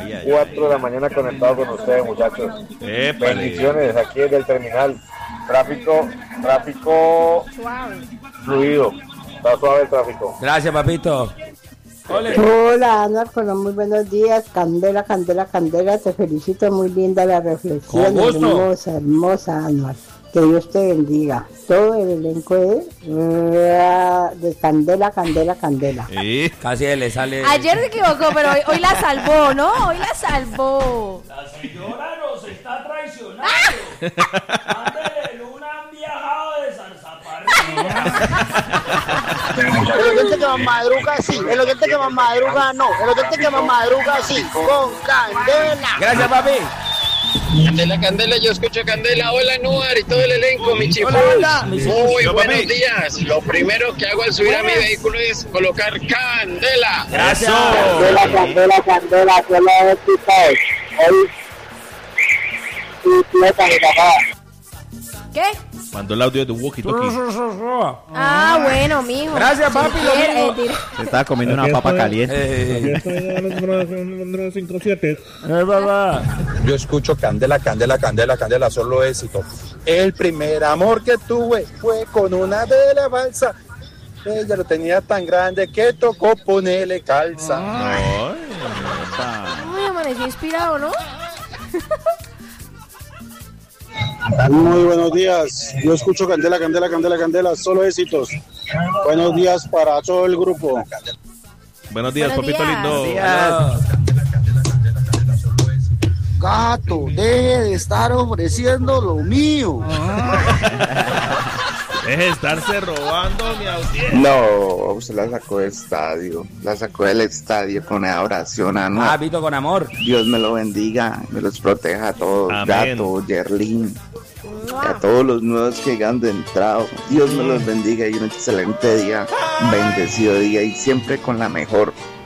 4 de la mañana conectado con ustedes, muchachos. Bendiciones aquí desde el terminal. Tráfico fluido. Está suave el tráfico. Gracias, papito. Ole. Hola, Ana, muy buenos días. Candela, Candela, Candela. Te felicito, muy linda la reflexión. Hermosa, hermosa, Ana. Que Dios te bendiga. Todo el elenco de Candela, Candela, Candela. Sí, casi le sale. Ayer se equivocó, pero hoy la salvó, ¿no? Hoy la salvó. La señora nos está traicionando. Mándele Luna, han viajado de zarzaparrilla. El oyente que más madruga sí, el oyente que más madruga no, el oyente que más madruga sí, con Candela. Gracias, papi. Candela, Candela, yo escucho Candela. Hola, Nuar y todo el elenco, mi chifus. Muy buenos días. Lo primero que hago al subir a mi vehículo es colocar Candela. Gracias. Candela, Candela, Candela, solo éxitos. Hoy, fiesta mi papá. ¿Qué? Mandó el audio de walkie-talkie. Ah, bueno, mijo. Gracias, papi. Se estaba comiendo una papa caliente. 57. Yo escucho Candela, Candela, Candela, Candela, solo éxito. El primer amor que tuve fue con una de la balsa. Ella lo tenía tan grande que tocó ponerle calza. Ay, amaneció inspirado, ¿no? Muy buenos días. Yo escucho Candela, Candela, Candela, Candela, solo éxitos. Buenos días para todo el grupo. Buenos días, Buenos papito días. lindo. Gato, deje de estar ofreciendo lo mío. Deje de estarse robando mi audiencia. No, usted la sacó del estadio. La sacó del estadio con esa oración anual. Ah, Vito, con amor. Dios me lo bendiga, me los proteja a todos. Amén. Gato, Yerlin, y a todos los nuevos que han entrado. Dios me los bendiga y un excelente día, bendecido día y siempre con la mejor